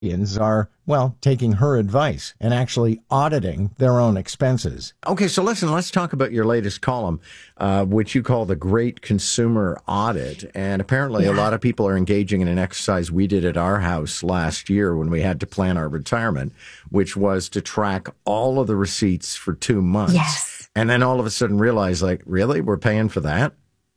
are, well, taking her advice and actually auditing their own expenses. Okay, so listen, let's talk about your latest column, which you call the Great Consumer Audit. And apparently a lot of people are engaging in an exercise we did at our house last year when we had to plan our retirement, which was to track all of the receipts for 2 months. Yes. And then all of a sudden realize, like, really? We're paying for that?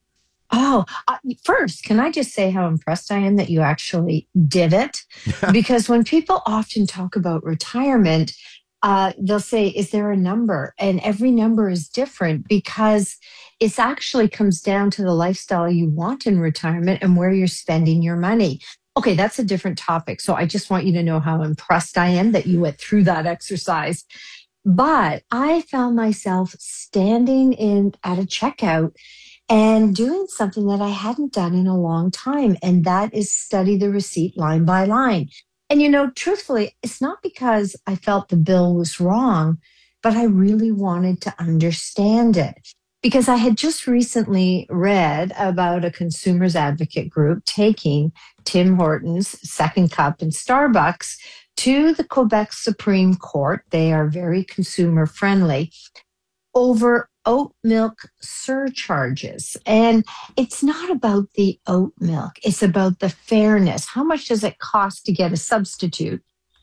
Oh, first, can I just say how impressed I am that you actually did it? Because when people often talk about retirement, they'll say, is there a number? And every number is different because it actually comes down to the lifestyle you want in retirement and where you're spending your money. Okay, that's a different topic. So I just want you to know how impressed I am that you went through that exercise. But I found myself standing at a checkout and doing something that I hadn't done in a long time, and that is study the receipt line by line. And, truthfully, it's not because I felt the bill was wrong, but I really wanted to understand it. Because I had just recently read about a consumers advocate group taking Tim Hortons, Second Cup, and Starbucks to the Quebec Supreme Court. They are very consumer friendly over oat milk surcharges. And it's not about the oat milk. It's about the fairness. How much does it cost to get a substitute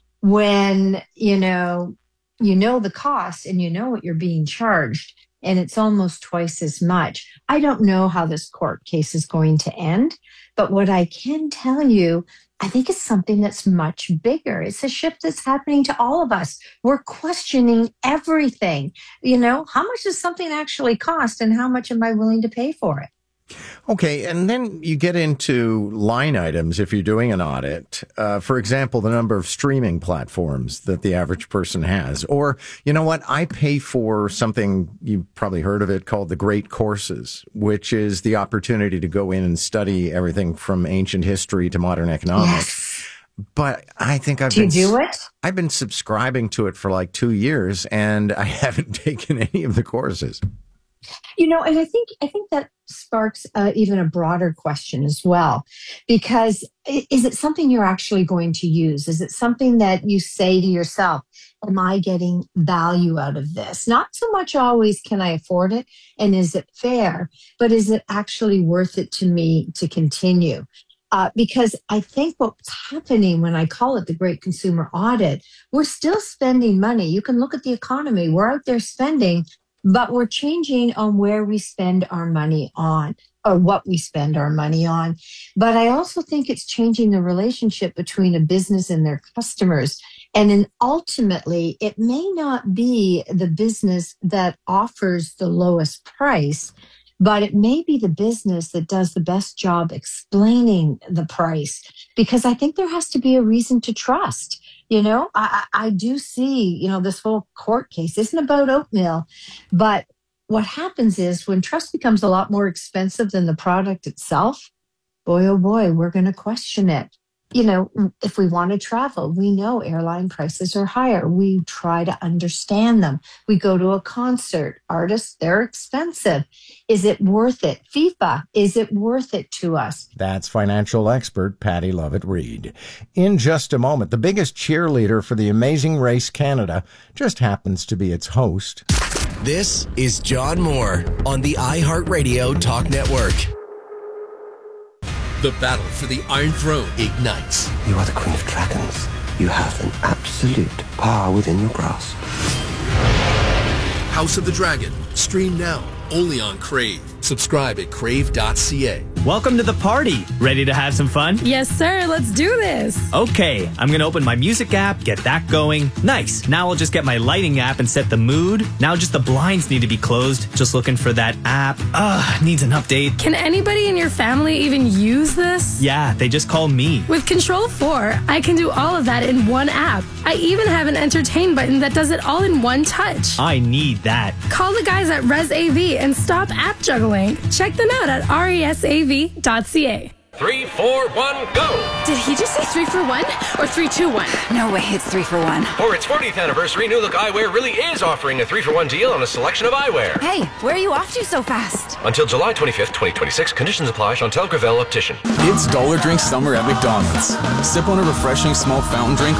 when, you know the cost and you know what you're being charged, and it's almost twice as much. I don't know how this court case is going to end, but what I can tell you, I think it's something that's much bigger. It's a shift that's happening to all of us. We're questioning everything. How much does something actually cost and how much am I willing to pay for it? Okay, and then you get into line items if you're doing an audit. For example, the number of streaming platforms that the average person has. Or, you know what, I pay for something, you've probably heard of it, called the Great Courses, which is the opportunity to go in and study everything from ancient history to modern economics. Yes. But I think I've been subscribing to it for like 2 years, and I haven't taken any of the courses. And I think that sparks even a broader question as well, because is it something you're actually going to use? Is it something that you say to yourself, am I getting value out of this? Not so much always can I afford it and is it fair, but is it actually worth it to me to continue? Because I think what's happening when I call it the Great Consumer Audit, we're still spending money. You can look at the economy. We're out there spending, but we're changing on where we spend our money on or what we spend our money on. But I also think it's changing the relationship between a business and their customers. And then ultimately, it may not be the business that offers the lowest price, but it may be the business that does the best job explaining the price, because I think there has to be a reason to trust. I do see, this whole court case isn't about oatmeal, but what happens is when trust becomes a lot more expensive than the product itself, boy, oh boy, we're going to question it. If we want to travel, we know airline prices are higher. We try to understand them. We go to a concert. Artists, they're expensive. Is it worth it? FIFA, is it worth it to us? That's financial expert Patty Lovett-Reed. In just a moment, the biggest cheerleader for the Amazing Race Canada just happens to be its host. This is John Moore on the iHeartRadio Talk Network. The battle for the Iron Throne ignites. You are the Queen of Dragons. You have an absolute power within your grasp. House of the Dragon. Stream now, only on Crave. Subscribe at crave.ca. Welcome to the party. Ready to have some fun? Yes, sir. Let's do this. Okay, I'm going to open my music app, get that going. Nice. Now I'll just get my lighting app and set the mood. Now just the blinds need to be closed. Just looking for that app. Needs an update. Can anybody in your family even use this? Yeah, they just call me. With Control 4, I can do all of that in one app. I even have an entertain button that does it all in one touch. I need that. Call the guys at ResAV and stop app juggling. Check them out at resav.ca. 3, 4, 1, go! Did he just say 3 for 1 or 3, 2, 1? No way, it's 3 for 1. For its 40th anniversary, New Look Eyewear really is offering a 3-for-1 deal on a selection of eyewear. Hey, where are you off to so fast? Until July 25th, 2026, conditions apply. Chantel Gravel Optician. It's Dollar Drink Summer at McDonald's. Sip on a refreshing small fountain drink